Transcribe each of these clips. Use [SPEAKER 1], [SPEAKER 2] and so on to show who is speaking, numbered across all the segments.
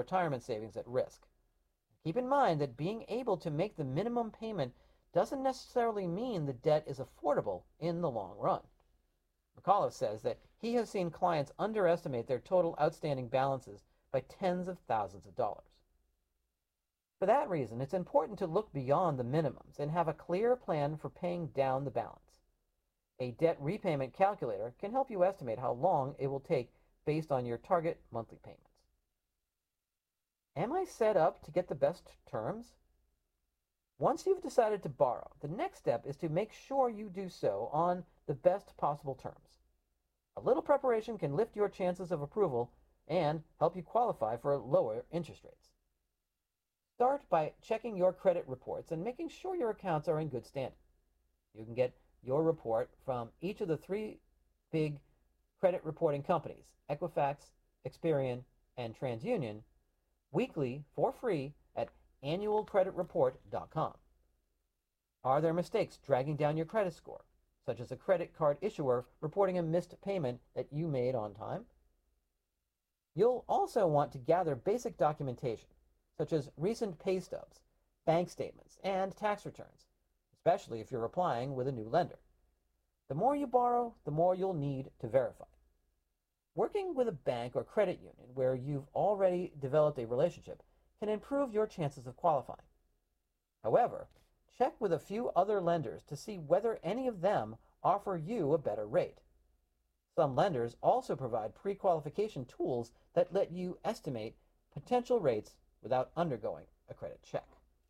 [SPEAKER 1] retirement savings at risk. Keep in mind that being able to make the minimum payment doesn't necessarily mean the debt is affordable in the long run. McAuliffe says that he has seen clients underestimate their total outstanding balances by tens of thousands of dollars. For that reason, it's important to look beyond the minimums and have a clear plan for paying down the balance. A debt repayment calculator can help you estimate how long it will take based on your target monthly payments. Am I set up to get the best terms? Once you've decided to borrow, the next step is to make sure you do so on the best possible terms. A little preparation can lift your chances of approval and help you qualify for lower interest rates. Start by checking your credit reports and making sure your accounts are in good standing. You can get your report from each of the three big credit reporting companies, Equifax, Experian, and TransUnion, weekly for free at annualcreditreport.com. Are there mistakes dragging down your credit score, such as a credit card issuer reporting a missed payment that you made on time? You'll also want to gather basic documentation, such as recent pay stubs, bank statements, and tax returns, especially if you're applying with a new lender. The more you borrow, the more you'll need to verify. Working with a bank or credit union where you've already developed a relationship can improve your chances of qualifying. However, check with a few other lenders to see whether any of them offer you a better rate. Some lenders also provide pre-qualification tools that let you estimate potential rates without undergoing a credit check.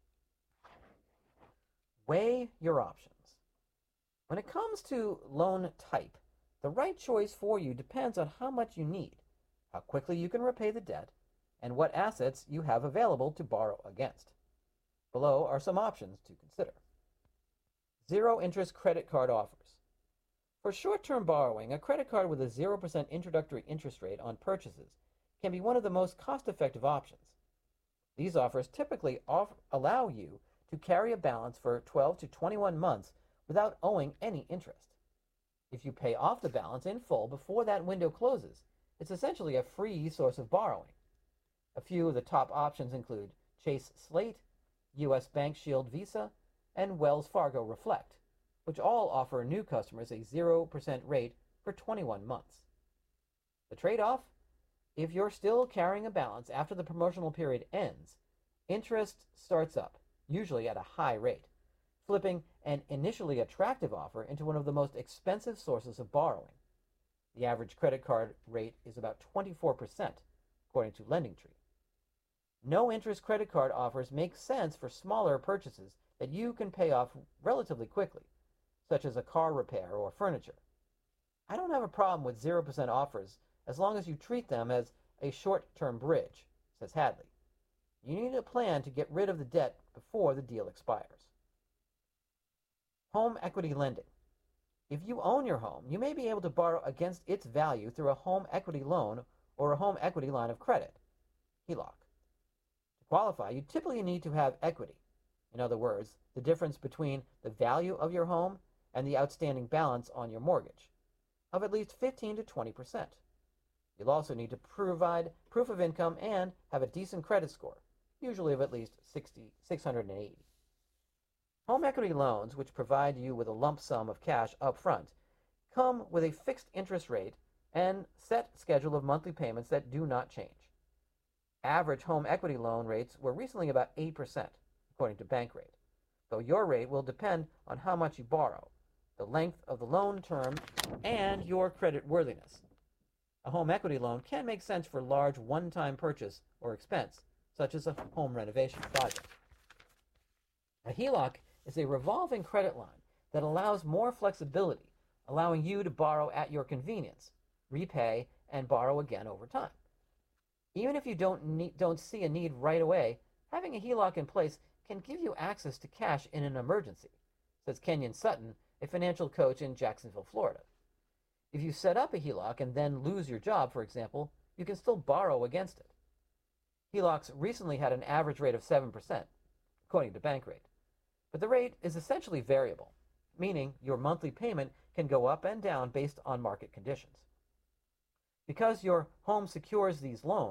[SPEAKER 1] Weigh your options. When it comes to loan type, the right choice for you depends on how much you need, how quickly you can repay the debt, and what assets you have available to borrow against. Below are some options to consider. Zero-interest credit card offers. For short-term borrowing, a credit card with a 0% introductory interest rate on purchases can be one of the most cost-effective options. These offers typically allow you to carry a balance for 12 to 21 months without owing any interest. If you pay off the balance in full before that window closes, it's essentially a free source of borrowing. A few of the top options include Chase Slate, U.S. Bank Shield Visa, and Wells Fargo Reflect, which all offer new customers a 0% rate for 21 months. The trade-off? If you're still carrying a balance after the promotional period ends, interest starts up, usually at a high rate, flipping an initially attractive offer into one of the most expensive sources of borrowing. The average credit card rate is about 24%, according to LendingTree. No-interest credit card offers make sense for smaller purchases that you can pay off relatively quickly, such as a car repair or furniture. I don't have a problem with 0% offers as long as you treat them as a short-term bridge, says Hadley. You need a plan to get rid of the debt before the deal expires. Home equity lending. If you own your home, you may be able to borrow against its value through a home equity loan or a home equity line of credit, HELOC. To qualify, you typically need to have equity. In other words, the difference between the value of your home and the outstanding balance on your mortgage, of at least 15 to 20%. You'll also need to provide proof of income and have a decent credit score, usually of at least 680. Home equity loans, which provide you with a lump sum of cash up front, come with a fixed interest rate and set schedule of monthly payments that do not change. Average home equity loan rates were recently about 8%, according to Bankrate, though your rate will depend on how much you borrow, the length of the loan term, and your credit worthiness. A home equity loan can make sense for large one-time purchase or expense, such as a home renovation project. A HELOC is a revolving credit line that allows more flexibility, allowing you to borrow at your convenience, repay, and borrow again over time. Even if you don't see a need right away, having a HELOC in place can give you access to cash in an emergency, says Kenyon Sutton, a financial coach in Jacksonville, Florida. If you set up a HELOC and then lose your job, for example, you can still borrow against it. HELOCs recently had an average rate of 7%, according to Bankrate. But the rate is essentially variable, meaning your monthly payment can go up and down based on market conditions. Because your home secures these loans,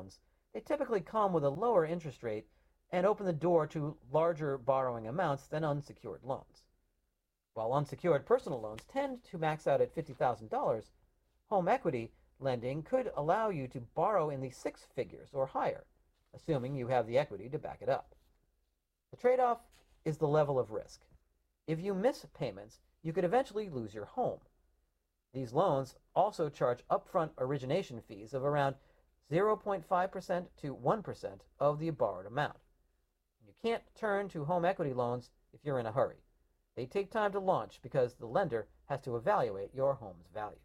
[SPEAKER 1] they typically come with a lower interest rate and open the door to larger borrowing amounts than unsecured loans. While unsecured personal loans tend to max out at $50,000, home equity lending could allow you to borrow in the six figures or higher, assuming you have the equity to back it up. The trade-off is the level of risk. If you miss payments, you could eventually lose your home. These loans also charge upfront origination fees of around 0.5% to 1% of the borrowed amount. You can't turn to home equity loans if you're in a hurry. They take time to launch because the lender has to evaluate your home's value.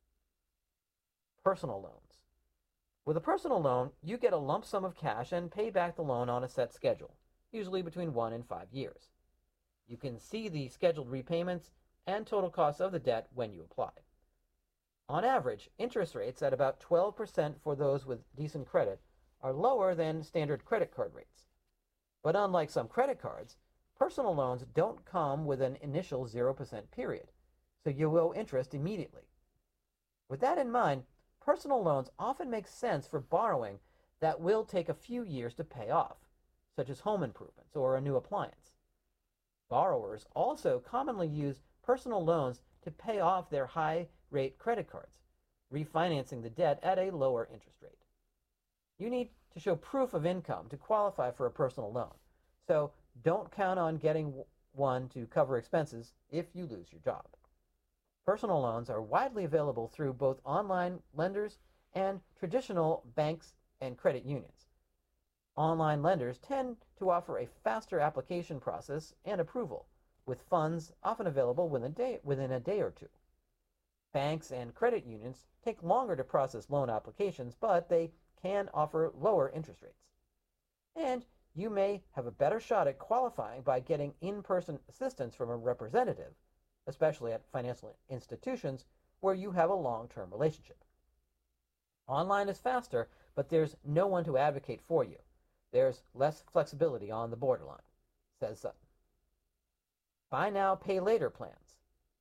[SPEAKER 1] Personal loans. With a personal loan, you get a lump sum of cash and pay back the loan on a set schedule, usually between 1 and 5 years. You can see the scheduled repayments and total costs of the debt when you apply. On average, interest rates at about 12% for those with decent credit are lower than standard credit card rates. But unlike some credit cards, personal loans don't come with an initial 0% period, so you owe interest immediately. With that in mind, personal loans often make sense for borrowing that will take a few years to pay off, such as home improvements or a new appliance. Borrowers also commonly use personal loans to pay off their high-rate credit cards, refinancing the debt at a lower interest rate. You need to show proof of income to qualify for a personal loan, so don't count on getting one to cover expenses if you lose your job. Personal loans are widely available through both online lenders and traditional banks and credit unions. Online lenders tend to offer a faster application process and approval, with funds often available within a day or two. Banks and credit unions take longer to process loan applications, but they can offer lower interest rates. And you may have a better shot at qualifying by getting in-person assistance from a representative, especially at financial institutions where you have a long-term relationship. Online is faster, but there's no one to advocate for you. There's less flexibility on the borderline, says Sutton. Buy now, pay later plans.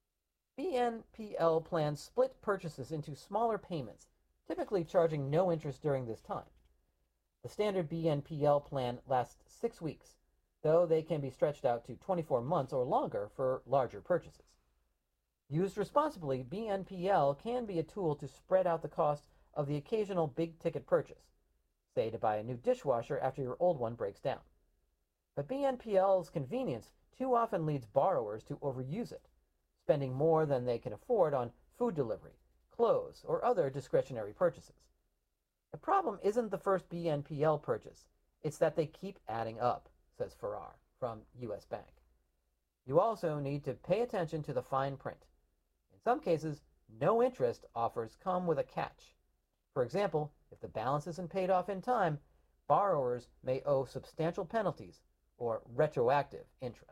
[SPEAKER 1] BNPL plans split purchases into smaller payments, typically charging no interest during this time. The standard BNPL plan lasts 6 weeks, though they can be stretched out to 24 months or longer for larger purchases. Used responsibly, BNPL can be a tool to spread out the cost of the occasional big-ticket purchase, say to buy a new dishwasher after your old one breaks down. But BNPL's convenience too often leads borrowers to overuse it, spending more than they can afford on food delivery, clothes, or other discretionary purchases. The problem isn't the first BNPL purchase, it's that they keep adding up, says Farrar from U.S. Bank. You also need to pay attention to the fine print. In some cases, no interest offers come with a catch. For example, if the balance isn't paid off in time, borrowers may owe substantial penalties or retroactive interest.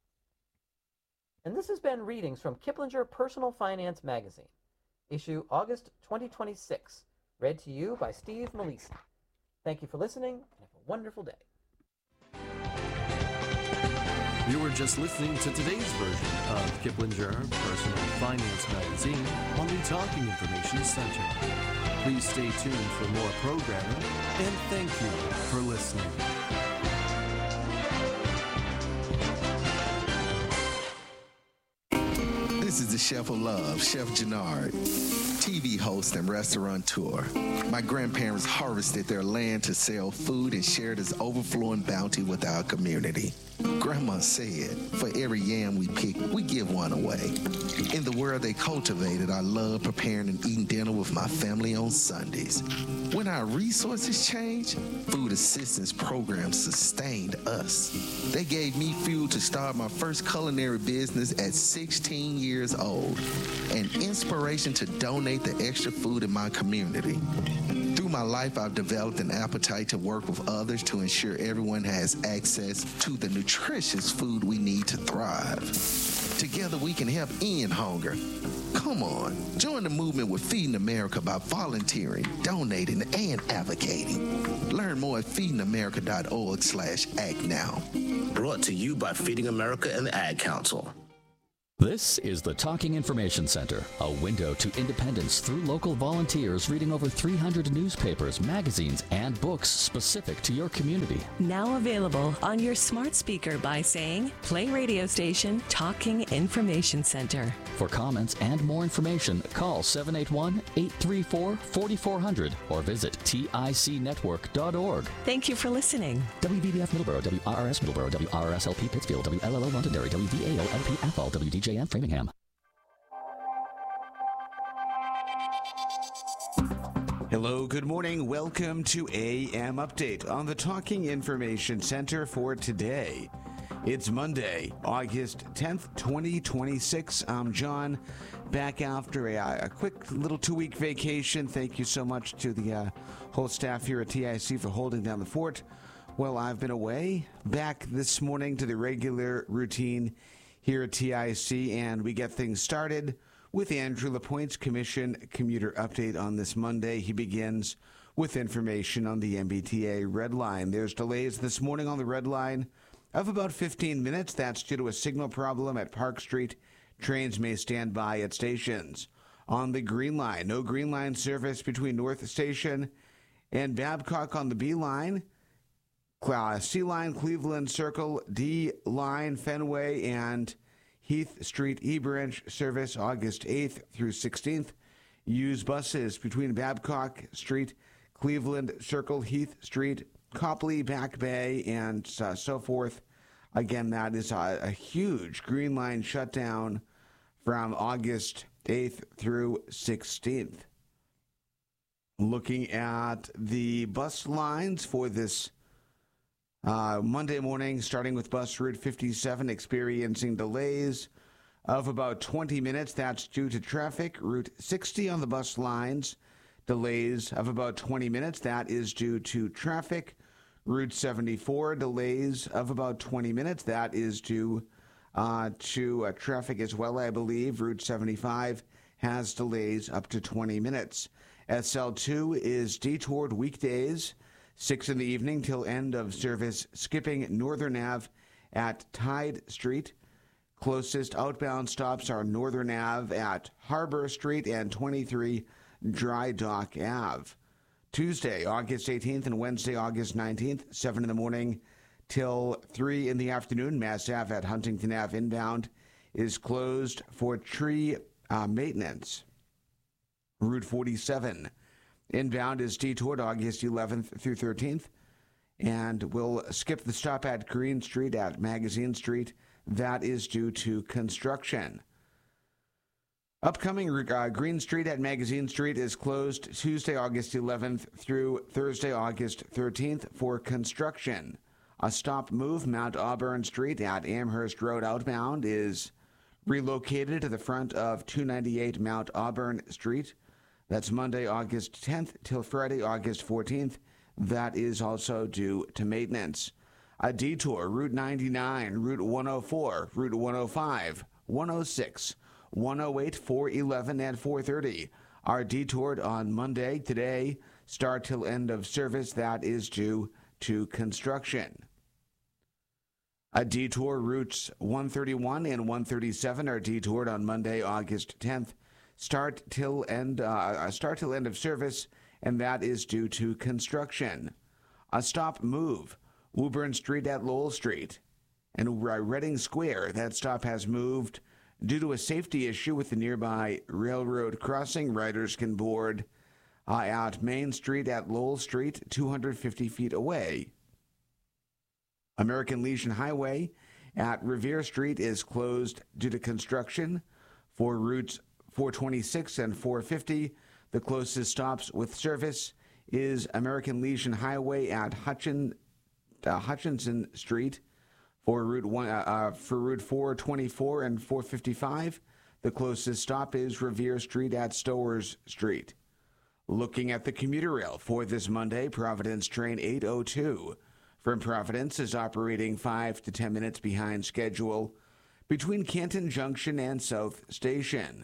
[SPEAKER 1] And this has been readings from Kiplinger Personal Finance Magazine, issue August 2026, read to you by Steve Malisi. Thank you for listening, and have a wonderful day.
[SPEAKER 2] You were just listening to today's version of Kiplinger Personal Finance Magazine on the Talking Information Center. Please stay tuned for more programming, and thank you for listening.
[SPEAKER 3] This is the Chef of Love, Chef Jannard, TV host and restaurateur. My grandparents harvested their land to sell food and share this overflowing bounty with our community. Grandma said, for every yam we pick, we give one away. In the world they cultivated, I love preparing and eating dinner with my family on Sundays. When our resources changed, food assistance programs sustained us. They gave me fuel to start my first culinary business at 16 years old, and inspiration to donate the extra food in my community. Through my life, I've developed an appetite to work with others to ensure everyone has access to the nutritious food we need to thrive. Together, we can help end hunger. Come on, join the movement with Feeding America by volunteering, donating, and advocating. Learn more at feedingamerica.org/act now.
[SPEAKER 4] Brought to you by Feeding America and the Ad Council. This is the Talking Information Center, a window to independence through local volunteers reading over 300 newspapers, magazines, and books specific to your community.
[SPEAKER 5] Now available on your smart speaker by saying, play radio station Talking Information Center.
[SPEAKER 4] For comments and more information, call 781-834-4400 or visit ticnetwork.org.
[SPEAKER 5] Thank you for listening.
[SPEAKER 4] WVBF Middleborough, WRRS Middleborough, WRRS-LP Pittsfield, WLLO Londonderry, WVAO-LP Athol, WDJM Framingham.
[SPEAKER 6] Hello, good morning. Welcome to AM Update on the Talking Information Center for today. It's Monday, August 10th, 2026. I'm John, back after a quick little 2-week vacation. Thank you so much to the whole staff here at TIC for holding down the fort while I've been away. Back this morning to the regular routine here at TIC, and we get things started with Andrew LaPointe's Commission Commuter Update on this Monday. He begins with information on the MBTA Red Line. There's delays this morning on the Red Line of about 15 minutes. That's due to a signal problem at Park Street. Trains may stand by at stations. On the Green Line, no Green Line service between North Station and Babcock on the B Line. C Line, Cleveland Circle, D Line, Fenway, and Heath Street E-Branch service August 8th through 16th. Use buses between Babcock Street, Cleveland Circle, Heath Street, Copley, Back Bay, and so forth. Again, that is a huge Green Line shutdown from August 8th through 16th. Looking at the bus lines for this Monday morning, starting with bus route 57, experiencing delays of about 20 minutes. That's due to traffic. Route 60 on the bus lines, delays of about 20 minutes. That is due to traffic. Route 74, delays of about 20 minutes. That is due to traffic as well, I believe. Route 75 has delays up to 20 minutes. SL2 is detoured weekdays, 6 in the evening till end of service, skipping Northern Ave at Tide Street. Closest outbound stops are Northern Ave at Harbor Street and 23 Dry Dock Ave. Tuesday, August 18th and Wednesday, August 19th, 7 in the morning till 3 in the afternoon. Mass Ave at Huntington Ave inbound is closed for tree maintenance. Route 47 inbound is detoured August 11th through 13th, and we'll skip the stop at Green Street at Magazine Street. That is due to construction. Upcoming Green Street at Magazine Street is closed Tuesday, August 11th through Thursday, August 13th for construction. A stop move, Mount Auburn Street at Amherst Road outbound, is relocated to the front of 298 Mount Auburn Street. That's Monday, August 10th till Friday, August 14th. That is also due to maintenance. A detour, Route 99, Route 104, Route 105, 106, 108, 411, and 430 are detoured on Monday. Today, start till end of service. That is due to construction. A detour, routes 131 and 137 are detoured on Monday, August 10th. Start till end of service, and that is due to construction. A stop move, Woburn Street at Lowell Street, and Reading Square. That stop has moved due to a safety issue with the nearby railroad crossing. Riders can board at Main Street at Lowell Street, 250 feet away. American Legion Highway at Revere Street is closed due to construction for routes 426 and 450. The closest stops with service is American Legion Highway at Hutchinson Street for route 424 and 455. The closest stop is Revere Street at Stowers Street. Looking at the commuter rail for this Monday, Providence train 802 from Providence is operating 5 to 10 minutes behind schedule between Canton Junction and South Station.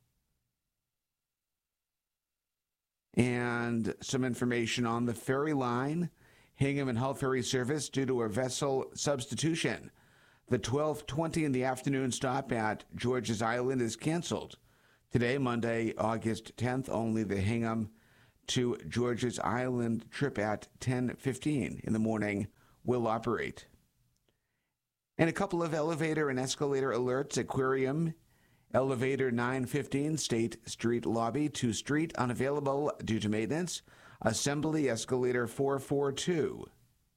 [SPEAKER 6] And some information on the ferry line, Hingham and Hull ferry service due to a vessel substitution. The 12:20 in the afternoon stop at George's Island is canceled. Today, Monday, August 10th, only the Hingham to George's Island trip at 10:15 in the morning will operate. And a couple of elevator and escalator alerts. Aquarium, elevator 915, State Street lobby to street, unavailable due to maintenance. Assembly, escalator 442.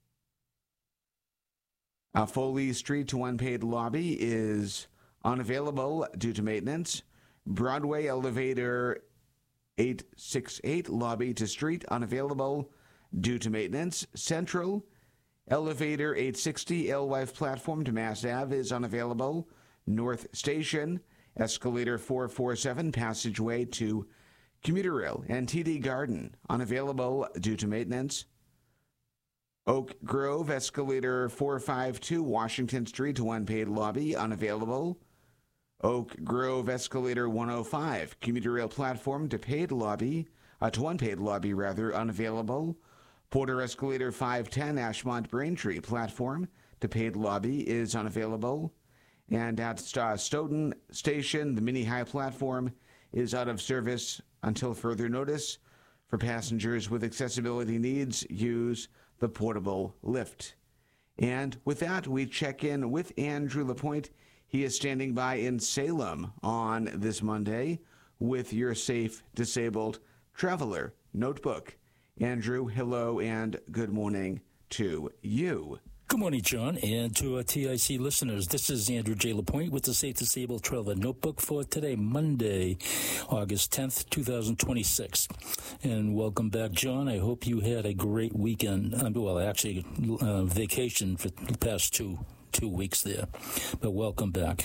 [SPEAKER 6] Foley Street to unpaid lobby is unavailable due to maintenance. Broadway, elevator 868, lobby to street, unavailable due to maintenance. Central, elevator 860, Alewife platform to Mass Ave is unavailable. North Station, escalator 447, passageway to Commuter Rail and TD Garden, unavailable due to maintenance. Oak Grove, escalator 452, Washington Street to unpaid lobby, unavailable. Oak Grove, escalator 105, Commuter Rail platform to unpaid lobby, unavailable. Porter escalator 510, Ashmont Braintree platform to paid lobby is unavailable. And at Stoughton Station, the mini high platform is out of service until further notice. For passengers with accessibility needs, use the portable lift. And with that, we check in with Andrew LaPointe. He is standing by in Salem on this Monday with your Safe Disabled Traveler Notebook. Andrew, hello and good morning to you.
[SPEAKER 7] Good morning, John, and to our TIC listeners. This is Andrew J. LaPointe with the Safe Disabled Traveler Notebook for today, Monday, August 10th, 2026. And welcome back, John. I hope you had a great weekend. Vacation for the past two weeks there, but welcome back.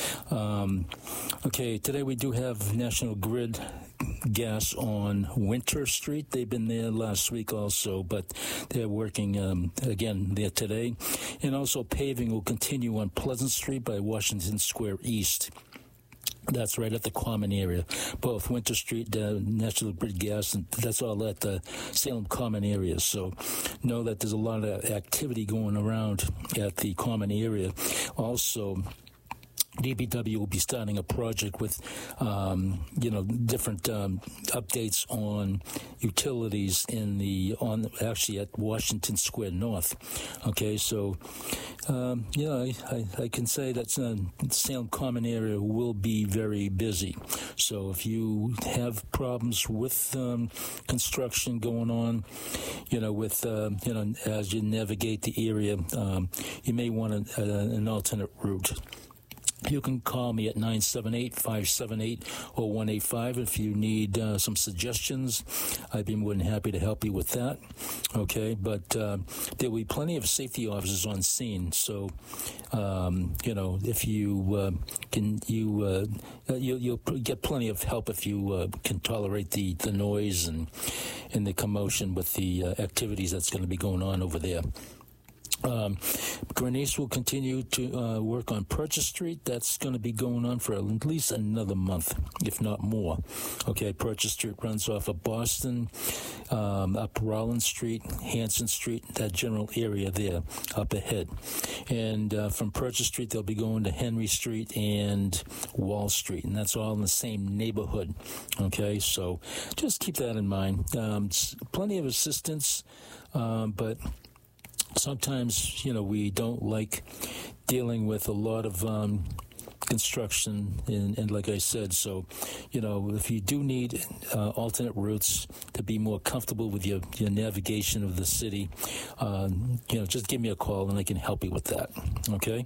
[SPEAKER 7] Okay, today we do have National Grid gas on Winter Street. They've been there last week also, but they're working again there today. And also paving will continue on Pleasant Street by Washington Square East. That's right at the common area. Both Winter Street, National Grid gas, and that's all at the Salem common area. So know that there's a lot of activity going around at the common area. Also, DPW will be starting a project with, different updates on utilities at Washington Square North. Okay, so, I can say that Salem Common area will be very busy. So if you have problems with construction going on, as you navigate the area, you may want an alternate route. You can call me at 978-578-0185 if you need some suggestions. I'd be more than happy to help you with that. Okay, but there will be plenty of safety officers on scene. So, if you you'll get plenty of help if you can tolerate the noise and the commotion with the activities that's going to be going on over there. Grenice will continue to work on Purchase Street. That's going to be going on for at least another month, if not more. Okay, Purchase Street runs off of Boston, up Rollins Street, Hanson Street, that general area there up ahead. And from Purchase Street, they'll be going to Henry Street and Wall Street, and that's all in the same neighborhood. Okay, so just keep that in mind. Plenty of assistance, but sometimes, we don't like dealing with a lot of construction, and like I said, so, if you do need alternate routes to be more comfortable with your navigation of the city, just give me a call and I can help you with that, okay?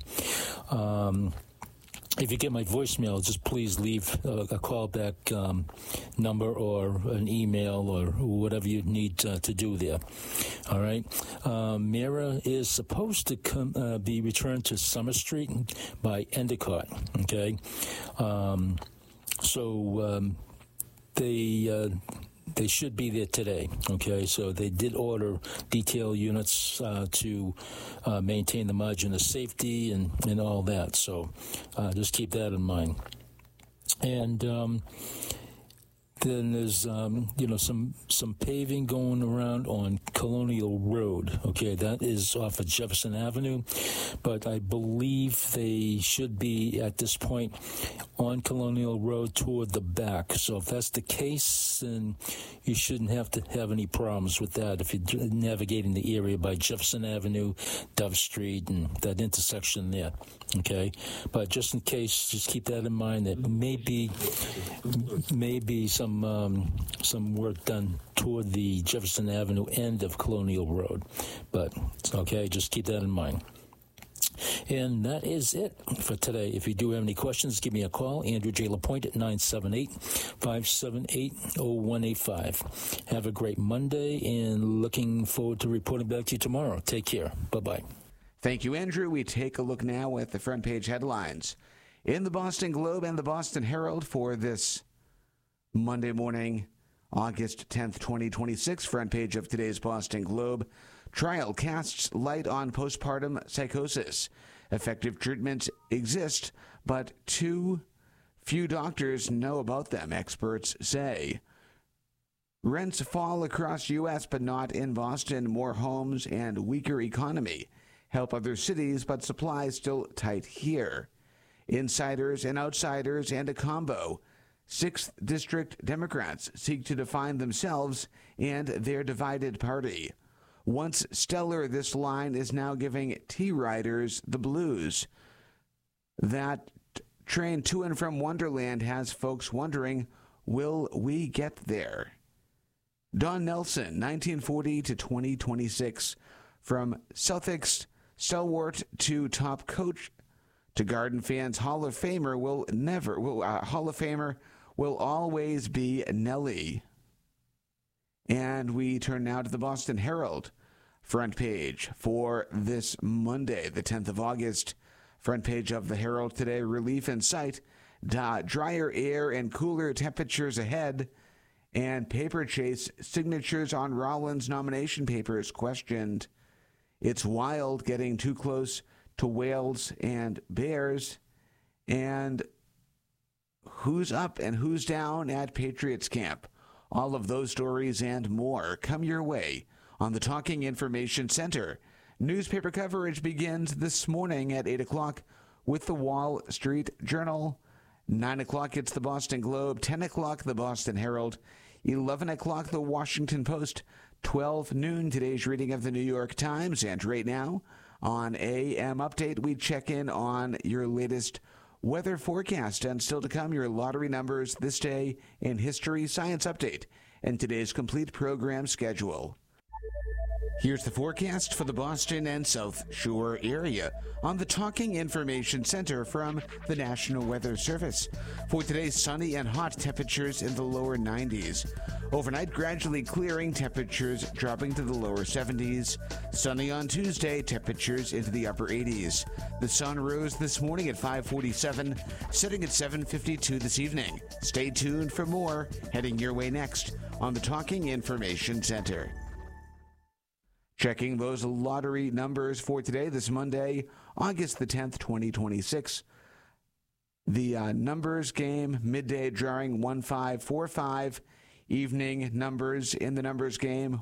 [SPEAKER 7] If you get my voicemail, just please leave a callback number or an email or whatever you need to do there. All right. Mira is supposed to be returned to Summer Street by Endicott. Okay. They should be there today, okay? So they did order detail units to maintain the margin of safety and all that. So just keep that in mind. And Then there's, some paving going around on Colonial Road. Okay, that is off of Jefferson Avenue, but I believe they should be at this point on Colonial Road toward the back. So if that's the case, then you shouldn't have to have any problems with that if you're navigating the area by Jefferson Avenue, Dove Street, and that intersection there. Okay, but just in case, just keep that in mind. That maybe some work done toward the Jefferson Avenue end of Colonial Road. But, okay, just keep that in mind. And that is it for today. If you do have any questions, give me a call. Andrew J. LaPointe at 978-578-0185. Have a great Monday, and looking forward to reporting back to you tomorrow. Take care. Bye-bye.
[SPEAKER 6] Thank you, Andrew. We take a look now at the front page headlines in the Boston Globe and the Boston Herald for this Monday morning, August 10th, 2026. Front page of today's Boston Globe. Trial casts light on postpartum psychosis. Effective treatments exist, but too few doctors know about them, experts say. Rents fall across U.S., but not in Boston. More homes and weaker economy help other cities, but supply still tight here. Insiders and outsiders and a combo. 6th District Democrats seek to define themselves and their divided party. Once stellar, this line is now giving T-Riders the blues. That train to and from Wonderland has folks wondering, will we get there? Don Nelson, 1940 to 2026. From Celtics stalwart to top coach to Garden fans, Hall of Famer will always be Nelly. And we turn now to the Boston Herald front page for this Monday, the 10th of August. Front page of the Herald today, relief in sight, drier air and cooler temperatures ahead, and paper chase signatures on Rollins nomination papers questioned. It's wild getting too close to Wales and Bears, and who's up and who's down at Patriots camp. All of those stories and more come your way on the Talking Information Center. Newspaper coverage begins this morning at 8 o'clock with the Wall Street Journal. 9 o'clock, it's the Boston Globe. 10 o'clock, the Boston Herald. 11 o'clock, the Washington Post. 12 noon, today's reading of the New York Times. And right now, on AM Update, we check in on your latest weather forecast, and still to come, your lottery numbers this day in History Science Update and today's complete program schedule. Here's the forecast for the Boston and South Shore area on the Talking Information Center from the National Weather Service. For today, sunny and hot, temperatures in the lower 90s. Overnight, gradually clearing, temperatures dropping to the lower 70s. Sunny on Tuesday, temperatures into the upper 80s. The sun rose this morning at 5:47, setting at 7:52 this evening. Stay tuned for more, heading your way next on the Talking Information Center. Checking those lottery numbers for today, this Monday, August the 10th, 2026. The numbers game, midday drawing 1545. Evening numbers in the numbers game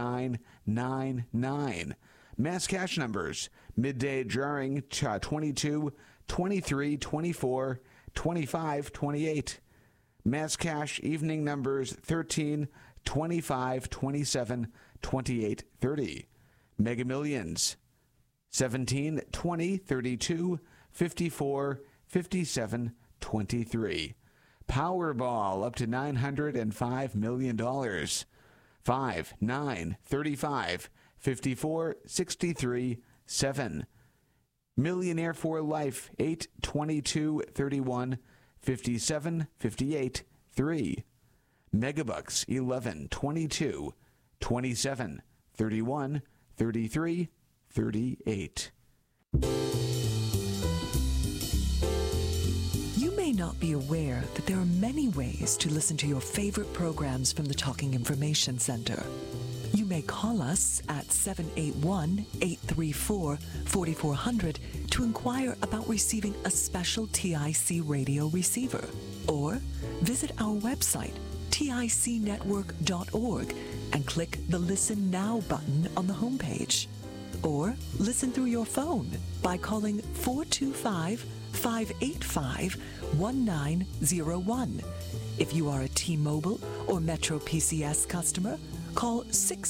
[SPEAKER 6] 1999. Mass cash numbers, midday drawing 22, 23, 24, 25, 28. Mass cash evening numbers 13, 25, 27, 28, 30. Mega Millions 17, 20, 32, 54, 57, 23. Powerball up to $905 million. 5, 9, 35, 54, 63, 7. Millionaire for Life 8, 22, 31, 57, 58, 3. Megabucks 11, 22, 27, 31, 33, 38.
[SPEAKER 5] You may not be aware that there are many ways to listen to your favorite programs from the Talking Information Center. You may call us at 781-834-4400 to inquire about receiving a special TIC radio receiver, or visit our website ticnetwork.org and click the Listen Now button on the homepage. Or listen through your phone by calling 425-585-1901. If you are a T-Mobile or Metro PCS customer, call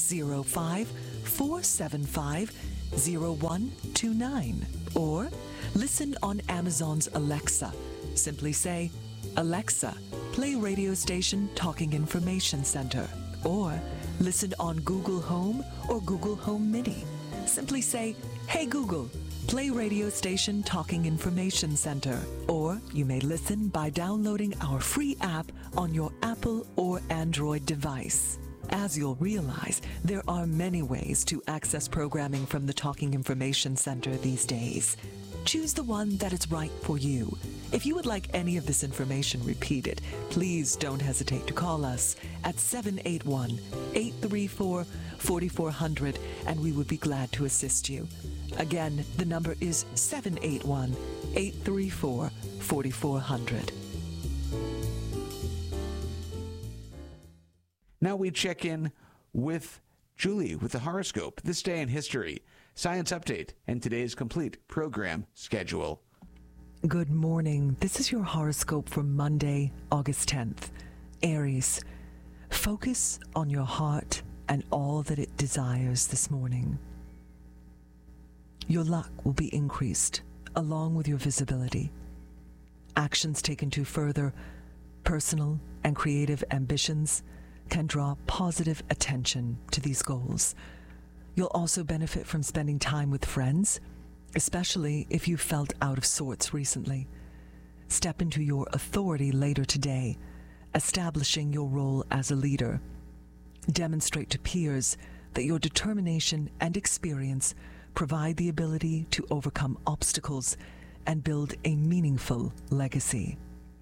[SPEAKER 5] 605-475-0129. Or listen on Amazon's Alexa. Simply say, Alexa, play radio station Talking Information Center. Or listen on Google Home or Google Home Mini. Simply say, Hey Google, play radio station Talking Information Center. Or you may listen by downloading our free app on your Apple or Android device. As you'll realize, there are many ways to access programming from the Talking Information Center these days. Choose the one that is right for you. If you would like any of this information repeated, please don't hesitate to call us at 781-834-4400, and we would be glad to assist you. Again, the number is 781-834-4400.
[SPEAKER 6] Now we check in with Julie with the horoscope, this day in history, science update, and today's complete program schedule.
[SPEAKER 5] Good morning. This is your horoscope for Monday, August 10th. Aries, focus on your heart and all that it desires this morning. Your luck will be increased, along with your visibility. Actions taken to further personal and creative ambitions can draw positive attention to these goals. You'll also benefit from spending time with friends, especially if you felt out of sorts recently. Step into your authority later today, establishing your role as a leader. Demonstrate to peers that your determination and experience provide the ability to overcome obstacles and build a meaningful legacy.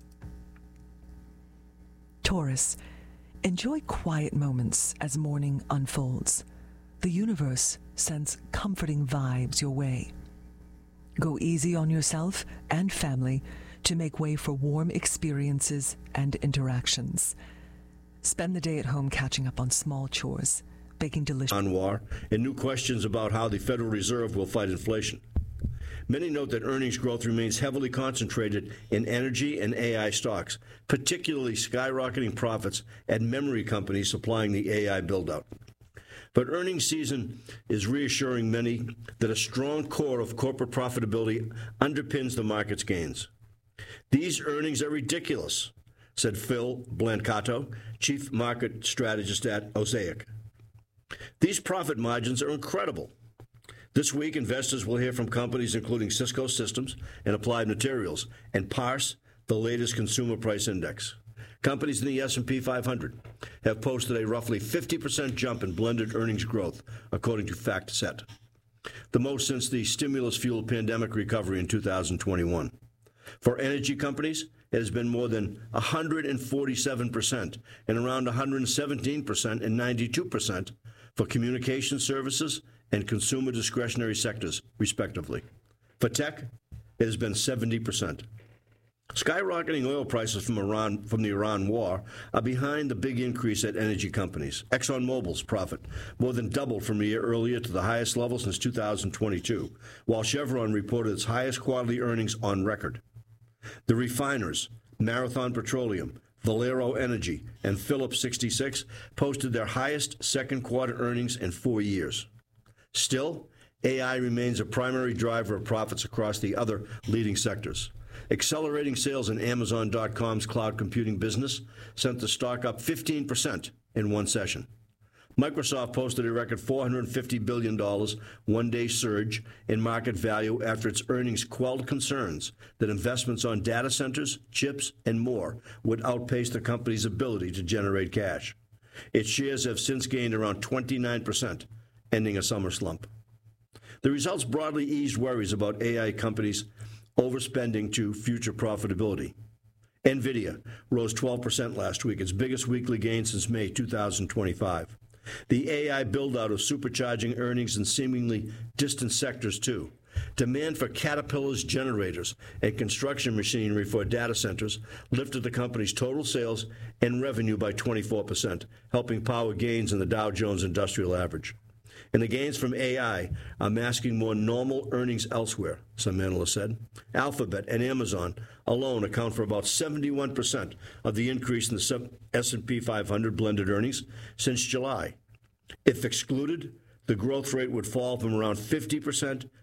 [SPEAKER 5] Taurus, enjoy quiet moments as morning unfolds. The universe sends comforting vibes your way. Go easy on yourself and family to make way for warm experiences and interactions. Spend the day at home catching up on small chores, baking delicious...
[SPEAKER 8] Anwar, and new questions about how the Federal Reserve will fight inflation. Many note that earnings growth remains heavily concentrated in energy and AI stocks, particularly skyrocketing profits at memory companies supplying the AI build-out. But earnings season is reassuring many that a strong core of corporate profitability underpins the market's gains. These earnings are ridiculous, said Phil Blancato, chief market strategist at Osaic. These profit margins are incredible. This week, investors will hear from companies including Cisco Systems and Applied Materials and parse the latest consumer price index. Companies in the S&P 500 have posted a roughly 50% jump in blended earnings growth, according to FactSet, the most since the stimulus-fueled pandemic recovery in 2021. For energy companies, it has been more than 147% and around 117% and 92% for communication services and consumer discretionary sectors, respectively. For tech, it has been 70%. Skyrocketing oil prices from the Iran war are behind the big increase at energy companies. ExxonMobil's profit more than doubled from a year earlier to the highest level since 2022, while Chevron reported its highest quarterly earnings on record. The refiners, Marathon Petroleum, Valero Energy, and Phillips 66 posted their highest second quarter earnings in 4 years. Still, AI remains a primary driver of profits across the other leading sectors. Accelerating sales in Amazon.com's cloud computing business sent the stock up 15% in one session. Microsoft posted a record $450 billion one-day surge in market value after its earnings quelled concerns that investments on data centers, chips, and more would outpace the company's ability to generate cash. Its shares have since gained around 29%, ending a summer slump. The results broadly eased worries about AI companies overspending to future profitability. NVIDIA rose 12% last week, its biggest weekly gain since May 2025. The AI build-out of supercharging earnings in seemingly distant sectors, too. Demand for Caterpillar's generators and construction machinery for data centers lifted the company's total sales and revenue by 24%, helping power gains in the Dow Jones Industrial Average. And the gains from AI are masking more normal earnings elsewhere, some analysts said. Alphabet and Amazon alone account for about 71% of the increase in the S&P 500 blended earnings since July. If excluded, the growth rate would fall from around 50%